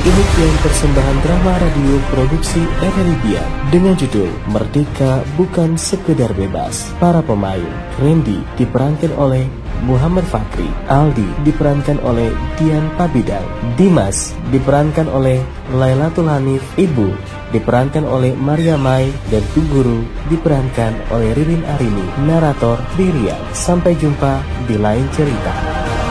Demikian persembahan drama radio produksi RRI dengan judul Merdeka Bukan Sekedar Bebas. Para pemain: Randy diperankan oleh Muhammad Fakri, Aldi diperankan oleh Dian Pabidang, Dimas diperankan oleh Lailatul Hanif, Ibu diperankan oleh Maria Mai, dan Tu Guru diperankan oleh Ririn Arini. Narator Dirian. Sampai jumpa di lain cerita.